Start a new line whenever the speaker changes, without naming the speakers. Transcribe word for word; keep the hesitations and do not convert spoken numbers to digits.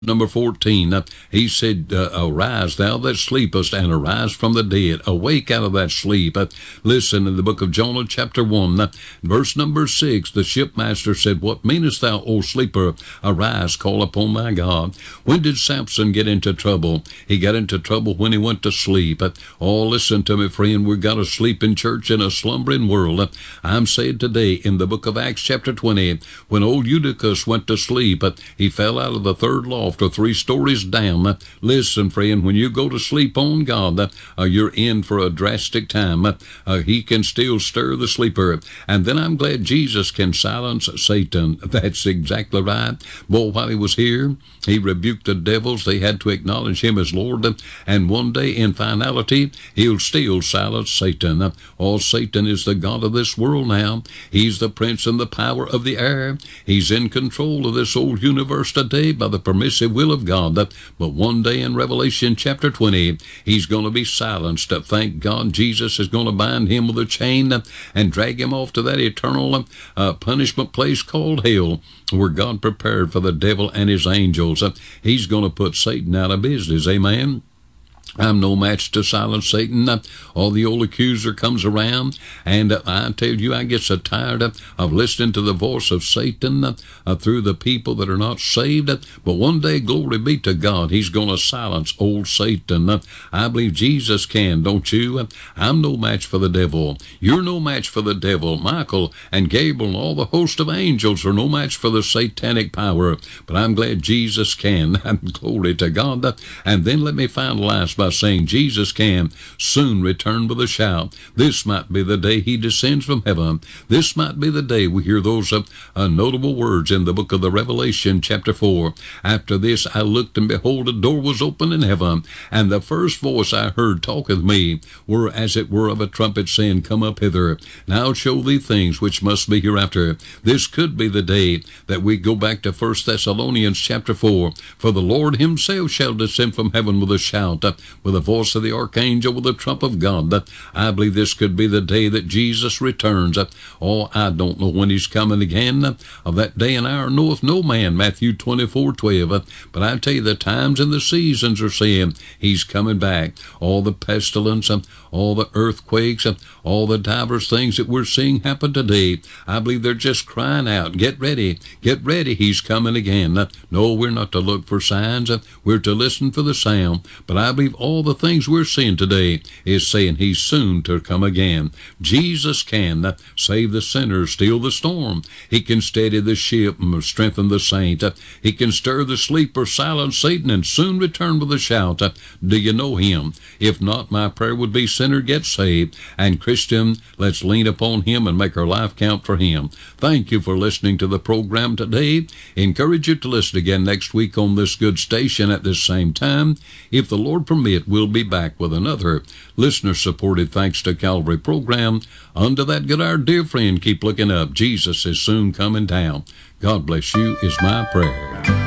Number fourteen, uh, he said, uh, arise, thou that sleepest, and arise from the dead. Awake out of that sleep. Uh, listen, in the book of Jonah, chapter one, uh, verse number six, the shipmaster said, what meanest thou, O sleeper? Arise, call upon thy God. When did Samson get into trouble? He got into trouble when he went to sleep. Uh, oh, listen to me, friend. We've got a sleeping church in a slumbering world. Uh, I'm saying today, in the book of Acts, chapter twenty, when old Eutychus went to sleep, uh, he fell out of the third loft or three stories down. Uh, listen, friend, when you go to sleep on God, uh, uh, you're in for a drastic time. Uh, uh, he can still stir the sleeper. And then I'm glad Jesus can silence Satan. That's exactly right. Boy, while he was here, he rebuked the devils. They had to acknowledge him as Lord. Uh, and one day, in finality, he'll still silence Satan. Uh, oh, Satan is the god of this world now. He's the prince and the power of the air. He's in control of this old universe today by the permissive will of God. But one day in Revelation chapter twenty, he's going to be silenced. Thank God Jesus is going to bind him with a chain and drag him off to that eternal uh, punishment place called hell, where God prepared for the devil and his angels. He's going to put Satan out of business. Amen. I'm no match to silence Satan. Uh, all the old accuser comes around, and uh, I tell you, I get so tired of, of listening to the voice of Satan uh, uh, through the people that are not saved. Uh, but one day, glory be to God, he's going to silence old Satan. Uh, I believe Jesus can, don't you? Uh, I'm no match for the devil. You're no match for the devil. Michael and Gabriel and all the host of angels are no match for the satanic power. But I'm glad Jesus can. Glory to God. Uh, and then let me finalize by saying Jesus can soon return with a shout. This might be the day he descends from heaven. This might be the day we hear those uh, uh, notable words in the book of the Revelation chapter four. After this I looked, and behold, a door was opened in heaven, and the first voice I heard talk with me were as it were of a trumpet, saying, Come up hither, and I'll show thee things which must be hereafter. This could be the day that we go back to First Thessalonians chapter four. For the Lord himself shall descend from heaven with a shout, uh, with the voice of the archangel, with the trump of God. I believe this could be the day that Jesus returns. Oh, I don't know when he's coming again. Of that day and hour knoweth no man, Matthew twenty-four twelve. But I tell you, the times and the seasons are saying he's coming back. All the pestilence, all the earthquakes, all the diverse things that we're seeing happen today, I believe they're just crying out, get ready, get ready, he's coming again. No, we're not to look for signs. We're to listen for the sound. But I believe all the things we're seeing today is saying he's soon to come again. Jesus can uh, save the sinner, still the storm. He can steady the ship and strengthen the saint. Uh, he can stir the sleeper, silence Satan, and soon return with a shout. Uh, do you know him? If not, my prayer would be, sinner, get saved. And Christian, let's lean upon him and make our life count for him. Thank you for listening to the program today. Encourage you to listen again next week on this good station at this same time. If the Lord permit, we'll be back with another listener-supported Thanks to Calvary program. Unto that good our dear friend, keep looking up. Jesus is soon coming down. God bless you is my prayer.